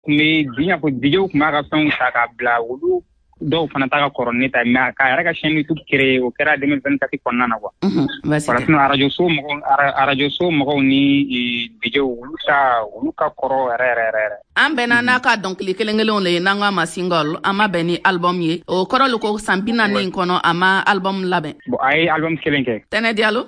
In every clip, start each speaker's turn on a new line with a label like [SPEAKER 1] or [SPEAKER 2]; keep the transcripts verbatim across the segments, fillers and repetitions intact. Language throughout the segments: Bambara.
[SPEAKER 1] mais bien pour vidéo kuma ka fɛnw ta ka bila olu dɔw fana ta ka kɔrɔ ne ta mais ka yɛrɛ ka chaîne YouTube créé o kɛra deux mille vingt-quatre kɔnɔna na quoi. Voilà, sinon radio so mɔgɔw radio so mɔgɔw ni vidéo olu ta olu ka kɔrɔ yɛrɛ yɛrɛ yɛrɛ.
[SPEAKER 2] An bɛnna n'a ka dɔnkili kelen kelenw le n'an ka ma single an ma bɛn ni album ye o kɔrɔ le ko san bi naani in kɔnɔ a ma album labɛn.
[SPEAKER 1] Bon a ye album kelen kɛ.
[SPEAKER 2] Tɛnɛ Diallo.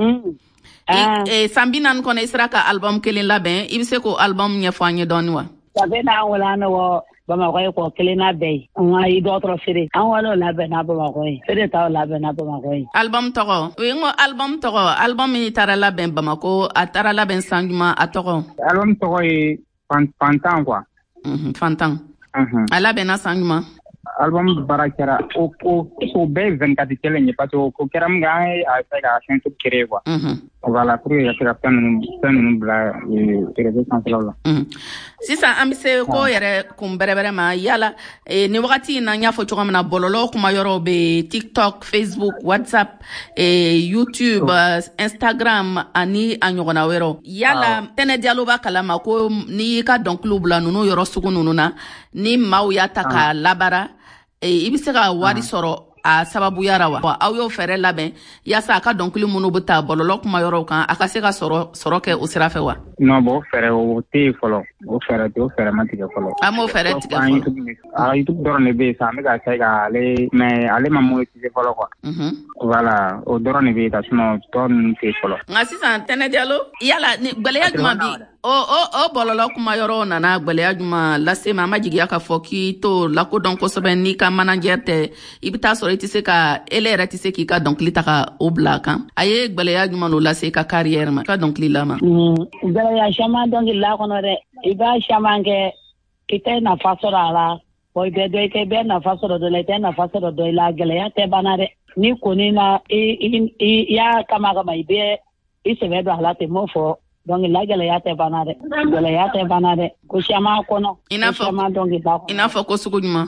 [SPEAKER 2] I san bi naani kɔnɔ i sera ka album kelen labɛn i bɛ se k'o album ɲɛfɔ an ye dɔɔni wa.
[SPEAKER 3] Sabe na wala na wo Bamakɔ ye ko kelen na bɛɛ an ka i dɔgɔtɔrɔ feere an wala labɛn na Bamakɔ ye feere t'aw labɛn na Bamakɔ ye.
[SPEAKER 2] Album tɔgɔ o ye n ko album tɔgɔ album min taara labɛn Bamakɔ a taara labɛn san jumɛn a tɔgɔ.
[SPEAKER 1] Album tɔgɔ ye Fantan quoi.
[SPEAKER 2] Fantan. A labɛnna san jumɛn.
[SPEAKER 1] Album baara kɛra o o o bɛɛ vingt-quatre kelen ye parce que o kɛra min kɛ an ye a fɛ ka chaîne YouTube créer quoi. Voilà pour que ka se ka fɛn ninnu fɛn ninnu bila réseau sanfɛlaw la.
[SPEAKER 2] Sisan an bɛ se ko yɛrɛ kun bɛrɛbɛrɛ ma yala ni wagati in na n y'a fɔ cogo min na bɔlɔlɔ kuma yɔrɔ bɛ TikTok, Facebook, WhatsApp, YouTube, Instagram ani a ɲɔgɔnna wɛrɛw yala Tɛnɛ Diallo b'a kalama ko n'i y'i ka dɔnkiliw bila ninnu yɔrɔ sugu ninnu na ni maaw y'a ta k'a labara i bɛ se ka wari sɔrɔ a sababuyara wa aw y'o fɛrɛ labɛn yaasa a ka dɔnkili minnu bɛ taa bɔlɔlɔ kuma yɔrɔw kan a ka se ka sɔrɔ sɔrɔ kɛ o sira fɛ wa.
[SPEAKER 1] Non bon fɛrɛ o tɛ yen fɔlɔ o fɛrɛ tɛ o fɛrɛ ma tigɛ fɔlɔ.
[SPEAKER 2] An m'o fɛrɛ tigɛ fɔlɔ.
[SPEAKER 1] A YouTube dɔrɔn de bɛ yen sa an bɛ ka se ka ale mais ale ma monétiser fɔlɔ quoi. Voilà o dɔrɔn de bɛ yen ka sinon tɔ ninnu tɛ yen fɔlɔ.
[SPEAKER 2] Nka sisan Tɛnɛ Diallo yala ni gɛlɛya jumɛn bi o o o bɔlɔlɔ kuma yɔrɔ nana gɛlɛya jumɛn lase ma a ma jigiya k'a fɔ k'i to lakodɔn kosɛbɛ n'i ka manager tɛ i bɛ taa sɔrɔ i tɛ se ka ele yɛrɛ tɛ se k'i ka dɔnkili ta ka o bila a kan a ye gɛlɛya jumɛn o lase i ka carrière ma i ka dɔnkili la ma.
[SPEAKER 3] Gɛlɛya caman dɔnkili la kɔnɔ dɛ i b'a caman kɛ i tɛ nafa sɔrɔ a la wa i bɛ dɔ i tɛ bɛɛ nafa sɔrɔ dɔ la i tɛ nafa sɔrɔ dɔ i la gɛlɛya tɛ banna dɛ ni kɔni na i i y'a kama kama i bɛ i sɛbɛ don a la ten m'o fɔ. Donc la gɛlɛya tɛ banna dɛ gɛlɛya tɛ banna dɛ ko caman kɔnɔ
[SPEAKER 2] i n'a fɔ i n'a fɔ ko sugu jumɛn.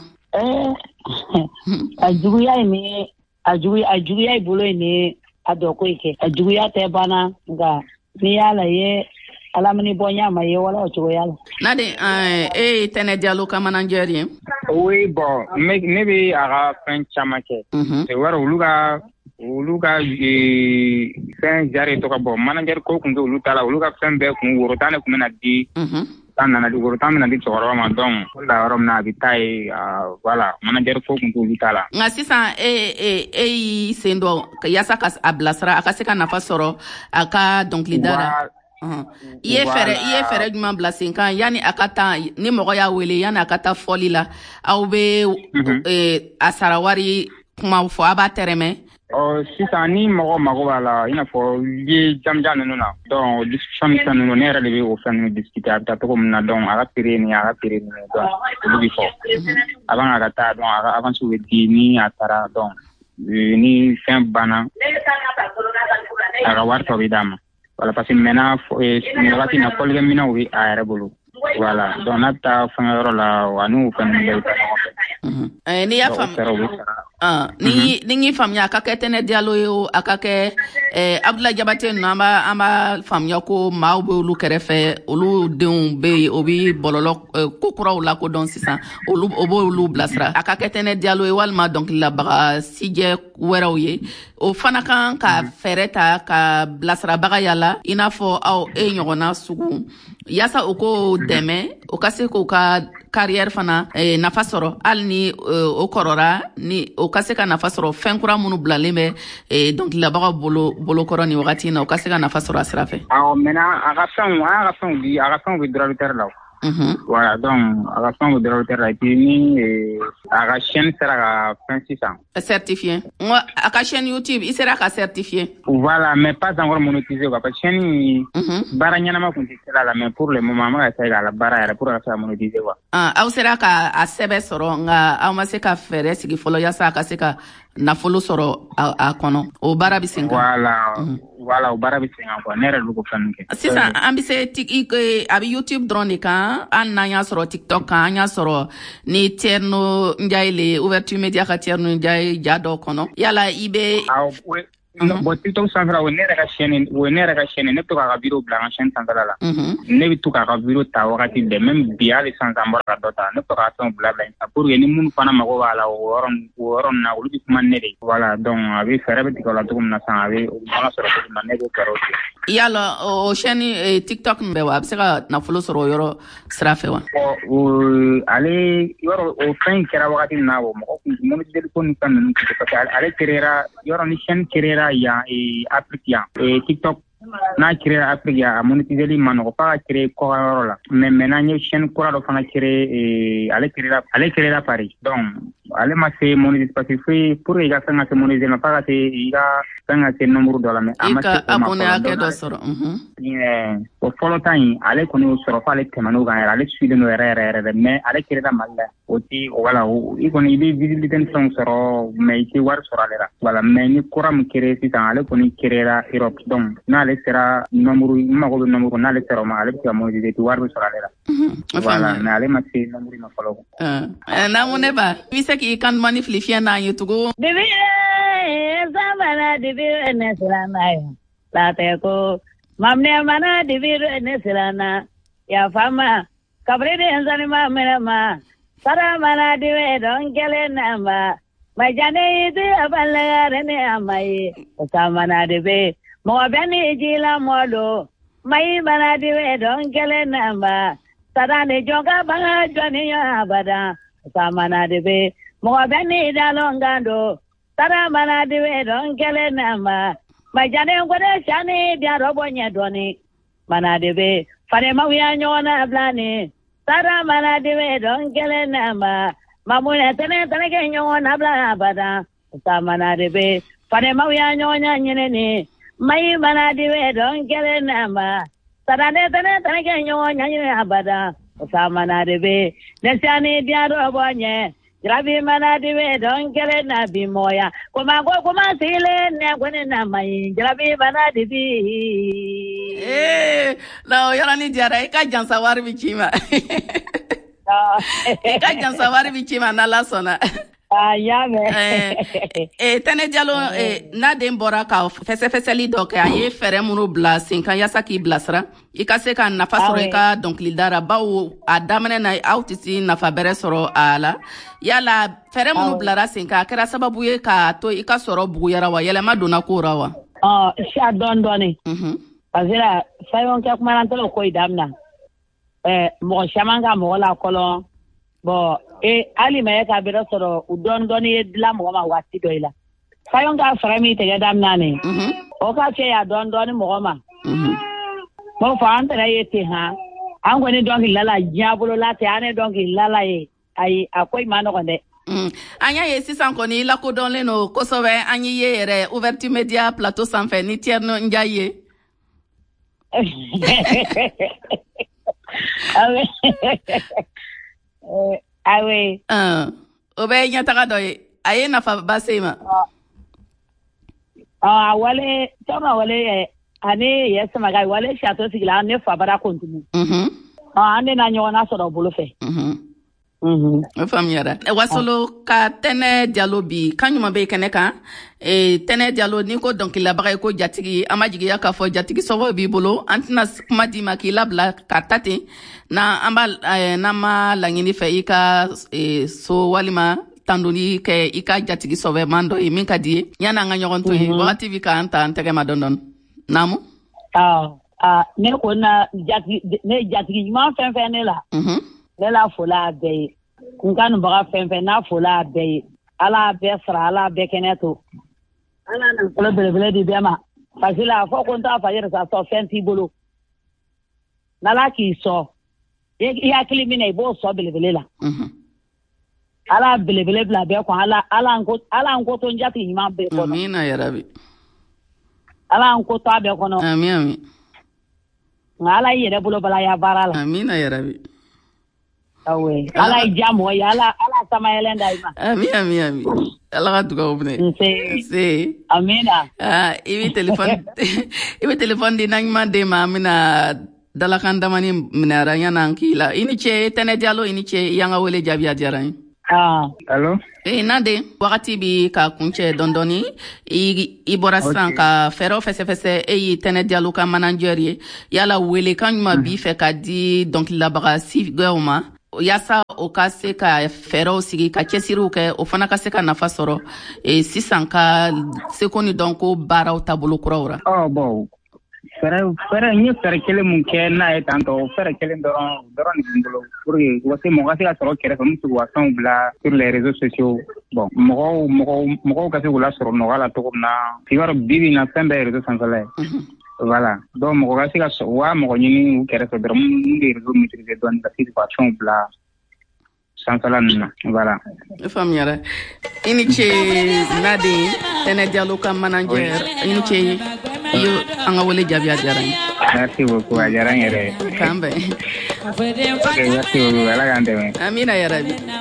[SPEAKER 3] A juguya ye nin a juguya a juguya i bolo ye nin a dɔ ko kɛ a juguya tɛ banna nka n'i y'a la ye ala mini bɔ ɲa ma ye wala o cogoya la.
[SPEAKER 2] N'a de e ye Tɛnɛ Diallo ka manager ye.
[SPEAKER 1] Oui bon ne bɛ a ka fɛn caman kɛ. C'est vrai olu ka olu ka fɛn jari tɔgɔ bɔ manager ko kun tɛ olu ta la olu ka fɛn bɛɛ kun worotan de kun bɛna di tan nana di worotan bɛna di cɛkɔrɔba ma donc o la yɔrɔ min na a bɛ taa ye voilà manager ko kun tɛ olu ta la. Nka
[SPEAKER 2] sisan e e e y'i sen dɔ yaasa ka a bilasira a ka se ka nafa sɔrɔ a ka dɔnkilida la. I ye fɛrɛ i ye fɛrɛ jumɛn bila sen kan yanni a ka taa ni mɔgɔ y'a wele yanni a ka taa fɔli la aw bɛ a sara wari kuma fɔ a b'a tɛrɛmɛ.
[SPEAKER 1] Ɔ sisan ni mɔgɔ mago b'a la i n'a fɔ ye jamujan ninnu na donc discussion ni fɛn ninnu ne yɛrɛ de bɛ o fɛn ninnu discuter a bɛ taa cogo min na donc a ka prix ni a ka prix ni donc olu bɛ fɔ avant a ka taa donc a ka avance bɛ di ni a taara donc ni fɛn banna a ka wari tɔ bɛ d'a ma voilà parce que maintenant nin wagati in na fɔlikɛminɛnw bɛ a yɛrɛ bolo voilà donc n'a bɛ taa fɛngɛ yɔrɔ la wa n'o fɛn ninnu bɛɛ bɛ taa ɲɔgɔn fɛ.
[SPEAKER 2] N'i y'a faamuya ni ni y'i faamuya a ka kɛ Tɛnɛ Diallo ye o a ka kɛ Abdoulaye Jabate ninnu an b'a an b'a faamuya ko maaw bɛ olu kɛrɛfɛ olu denw bɛ yen o bɛ bɔlɔlɔ ko kuraw lakodɔn sisan olu o b'olu bilasira a ka kɛ Tɛnɛ Diallo ye walima dɔnkililabaga sijɛ wɛrɛw ye o fana kan ka fɛɛrɛ ta ka bilasirabaga yala i n'a fɔ aw e ɲɔgɔnna sugu yaasa o ko dɛmɛ o ka se k'o ka carrière fana nafa sɔrɔ hali ni o kɔrɔra ni o ka se ka nafa sɔrɔ fɛn kura minnu bilalen bɛ dɔnkililabagaw bolo bolokɔrɔ ni wagati in na o ka se ka nafa sɔrɔ a sira fɛ. Awɔ
[SPEAKER 1] maintenant a ka fɛnw a y'a ka fɛnw di a ka fɛnw bɛ droit la. Voilà donc a ka fɛnw bɛ droit la et puis ni a ka chaîne sera ka fɛn sisan.
[SPEAKER 2] Certifié. N a ka chaîne YouTube i sera ka certifié.
[SPEAKER 1] Voilà mais pas encore monétisé quoi parce que chaîne baara ɲɛnama kun tɛ sira la mais pour le moment an bɛ ka essayer k'a la baara yɛrɛ pour ka se ka monétiser quoi.
[SPEAKER 2] Aw sera ka a sɛbɛn sɔrɔ nka aw ma se ka fɛɛrɛ sigi fɔlɔ yaasa a ka se ka nafolo sɔrɔ a kɔnɔ o baara bɛ sen kan.
[SPEAKER 1] Voilà voilà o baara bɛ sen kan quoi ne yɛrɛ de b'o fɛn kɛ.
[SPEAKER 2] Sisan an bɛ se a bɛ YouTube dɔrɔn de kan an n'an y'a sɔrɔ TikTok kan an y'a sɔrɔ ni Thierno Ndiaye le ouverture média ka Thierno Ndiaye ja dɔ kɔnɔ yala i bɛ
[SPEAKER 1] bon TikTok sanfɛ o ne yɛrɛ ka chaîne o ne yɛrɛ ka chaîne ne bɛ to k'a ka vidéo bila an ka chaîne sanfɛla la ne bɛ to k'a ka vidéo ta wagati bɛɛ même bi hali sisan an bɔra ka dɔ ta ne bɛ to k'a fɛnw bila bila yen pour que ni minnu fana mago b'a la o yɔrɔ o yɔrɔ ninnu na olu bɛ kuma ne de voilà donc a bɛ fɛɛrɛ bɛ tigɛ o la cogo min na sisan a bɛ nɔnɔ sɔrɔ cogo min na ne b'o fɛɛrɛ o tigɛ.
[SPEAKER 2] Yala o chaîne TikTok bɛɛ wa a bɛ se ka nafolo sɔrɔ o yɔrɔ sira fɛ wa.
[SPEAKER 1] o ale yɔrɔ o fɛn in kɛra wagati min na o mɔgɔ kun monétisation ko ni fɛn ninnu parce que ale créera yɔrɔ ni chaîne créera yan Afrique yan TikTok n'a créé Afrique yan a monétiseli ma nɔgɔ f'a ka créé kɔka yɔrɔ la mais maintenant n ye chaîne kura dɔ fana créé ale créera ale créera Paris donc ale ma se monétiser parce que fo pour i ka fɛn ka se monétiser ma f'a ka se i ka fɛn ka se nombre dɔ la mais a ma se o ma
[SPEAKER 2] abonné hakɛ dɔ sɔrɔ
[SPEAKER 1] o fɔlɔ ta in ale kɔni y'o sɔrɔ f'ale tɛmɛn'o kan yɛrɛ ale suilen don yɛrɛ yɛrɛ yɛrɛ mais ale créera Mali la o ti voilà i kɔni i bɛ visibilité ni fɛnw sɔrɔ mais i tɛ wari sɔrɔ ale la voilà mais ni kura min créé sisan ale kɔni créera Europe donc n'ale sera nombre i mago bɛ nombre n'ale sera o ma ale bɛ se ka monétiser i tɛ wari bɛ sɔrɔ ale la voilà mais ale ma se nombre ma fɔlɔ.
[SPEAKER 2] N'amu ne ba i bɛ se k'i kan duman ni fili fiɲɛ n'an ye tugun.
[SPEAKER 3] Bibi samana dibi ne sirana ya late ko mamne mana dibi ne sirana ya fama kabri de enzani ma mena ma sara mana dibi don kele na ma majane idi abalare ne amai samana dibi mo bani jila molo mai mana dibi don kele na ma sara ne joga banga joni ya abada samana dibi mo bani dalongando Tara mana diwe don kele nama majane ngode shani dia robo nyedoni mana diwe fare mawiya nyona blani tara mana diwe don kele nama mamune tene tene ke nyona bla bada ta mana diwe fare mawiya nyonya nyene mai mana diwe don kele nama tara ne tene tene ke nyonya nyene abada ta mana diwe neshani dia robo nye Gravi mana diwe don kele na bimoya kuma go kuma sile ne gwene na mai gravi mana dibi
[SPEAKER 2] eh na yala ni jara ka jansa wari bichima ka jansa wari bichima na la sona
[SPEAKER 3] ah ya me
[SPEAKER 2] eh Tene Diallo eh na den bora ka fese feseli donc aye fere munu bla cinq yasa ki blasra i ka se ka nafa sɔrɔ i ka dɔnkili dara bawo a daminɛ na aw tɛ se nafa bɛrɛ sɔrɔ a la yala fɛrɛ minnu bilara sen kan a kɛra sababu ye k'a to i ka sɔrɔ buguyara wa yɛlɛma donna ko ra wa.
[SPEAKER 3] ɔ siya dɔɔni dɔɔni. parce que sayon kɛ kuma na tɛ ko i daminɛ ɛɛ mɔgɔ caman ka mɔgɔ la kɔlɔn bɔn e hali ma ye k'a bɛrɛ sɔrɔ u dɔɔni dɔɔni ye dilan mɔgɔ ma waati dɔ i la sayon ka fɛrɛ min tigɛ daminɛ nin o ka cɛ ya dɔɔni dɔɔni mɔgɔ ma. Mo fa an tɛrɛ ye ten han an kɔni dɔnkili la diɲɛ bolo la ten an ne dɔnkili la ye ayi a ko i ma nɔgɔn dɛ.
[SPEAKER 2] An y'a ye sisan kɔni i lakodɔnlen don kosɛbɛ an y'i ye yɛrɛ Ouverture Media plateau sanfɛ ni Thierno Ndiaye.
[SPEAKER 3] Awe.
[SPEAKER 2] O bɛ ɲɛtaga dɔ ye a ye nafaba se i ma.
[SPEAKER 3] A wale Thierno wale ani ye samaga wale chateau sigila ne fa bara kontinu. Mhm. Ah ande na ɲɔgɔn sɔrɔ bolo fɛ. Mhm. Mhm.
[SPEAKER 2] O faamuyara. Wasolo ka Tene Diallo bi kan ɲuman bɛ kɛnɛ kan. Eh Tene Diallo ni ko dɔnkilabaga ye ko jatigi an ma jigiya k'a fɔ jatigi sɔgɔ b'i bolo an tɛna kuma d'i ma k'i labila ka ta ten na an b'a n'an ma laɲini fɛ i ka so walima tandoni kɛ i ka jatigi sɔbɛ man dɔ ye min ka di ye yanni an ka ɲɔgɔn to ye wagati bɛ k'an ta an tɛgɛ ma dɔn dɔn. Naamu.
[SPEAKER 3] Ah, ah, ne ko na jatigi ne jatigi ɲuman fɛn fɛn ne la. Mhm. Ne la fola bɛɛ ye. N ka nubaga fɛn fɛn n'a fola bɛɛ ye. Ala bɛɛ sara, Ala bɛɛ kɛnɛ to. Ala na kolo belebele di bɛɛ ma. Parce que la fɔ ko n t'a fa yɛrɛ sa sɔ fɛn t'i bolo. N'Ala k'i sɔ, i hakili min na i b'o sɔ belebele la. Mhm. Ala belebele bila bɛɛ kɔn. Ala Ala n ko Ala n ko to n jatigi ɲuman bɛɛ kɔnɔ.
[SPEAKER 2] Amina yarabi.
[SPEAKER 3] Ala an ko to a bɛɛ kɔnɔ.
[SPEAKER 2] Ami ami.
[SPEAKER 3] Nka Ala y'i yɛrɛ bolo bala ya baara la.
[SPEAKER 2] Amina yarabi.
[SPEAKER 3] Awɛ. Ala ye ja mɔgɔ ye. Ala Ala sama yɛlɛn da i ma.
[SPEAKER 2] Ami ami ami. Ala ka dugawu minɛ.
[SPEAKER 3] Nse.
[SPEAKER 2] Nse.
[SPEAKER 3] Amina.
[SPEAKER 2] Ah i bɛ téléphone i bɛ téléphone di na ɲuman den ma an bɛna dalakan damani minɛ ara yan'an k'i la. I ni ce Tene Diallo i ni ce i y'an ka wele jaabi a diyara n ye.
[SPEAKER 3] ah
[SPEAKER 1] allo
[SPEAKER 2] eh Nade wakati bi ka kunche dondoni i i bora san ka fero fese fese e yi Tene Diallo ka manager ye yala wele kan ma bi fe ka di donc la baga si goma yasa o ka se ka fero sigi ka cɛsiriw kɛ o fana ka se ka nafa sɔrɔ e sisan ka se ko ni donc baaraw taabolo kuraw ra
[SPEAKER 1] oh bon fɛrɛ fɛrɛ n ye fɛrɛ kelen mun kɛ n'a ye tantɔ fɛrɛ kelen dɔrɔn dɔrɔn de bolo pour que wase mɔgɔ ka se ka sɔrɔ kɛrɛfɛ mun k'u ka fɛnw bila sur les réseaux sociaux bon mɔgɔw mɔgɔw mɔgɔw ka se k'u lasɔrɔ nɔgɔya la cogo min na i b'a dɔn bibi in na fɛn bɛɛ ye réseau sanfɛla ye voilà donc mɔgɔ ka se ka wa mɔgɔ ɲini u kɛrɛfɛ dɔrɔn mun bɛ réseau maîtriser dɔɔni ka se k'u ka fɛnw bila sanfɛla ninnu na voilà
[SPEAKER 2] faamuyara i ni ce Nade Tene Diallo ka manager i ni ce yo an ka wele jaabi a diyara n ye
[SPEAKER 1] merci beaucoup a diyara n yɛrɛ ye
[SPEAKER 2] k'an bɛn
[SPEAKER 1] merci beaucoup ala k'an dɛmɛ
[SPEAKER 2] amina yarabi